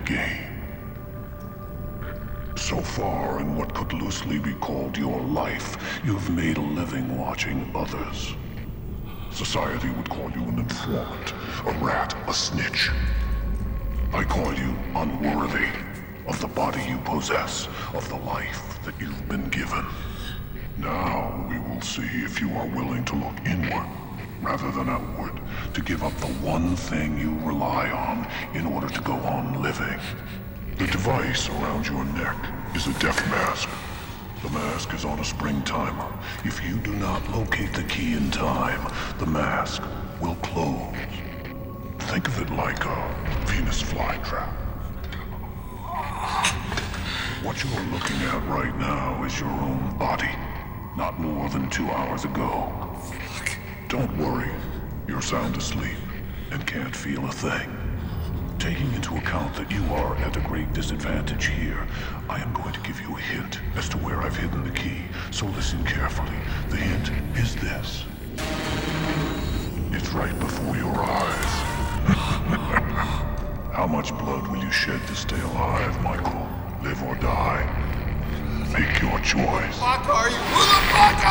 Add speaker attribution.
Speaker 1: game. So far, in what could loosely be called your life, you've made a living watching others. Society would call you an informant, a rat, a snitch. I call you unworthy of the body you possess, of the life that you've been given. Now we will see if you are willing to look inward rather than outward, to give up the one thing you rely on in order to go on living. The device around your neck is a death mask. The mask is on a spring timer. If you do not locate the key in time, the mask will close. Think of it like a Venus flytrap. What you are looking at right now is your own body, not more than 2 hours ago. Don't worry, you're sound asleep and can't feel a thing. Taking into account that you are at a great disadvantage here, I am going to give you a hint as to where I've hidden the key, so listen carefully. The hint is this. It's right before your eyes. How much blood will you shed to stay alive, Michael? Live or die? Make your choice.
Speaker 2: Fuck are you? Who the fuck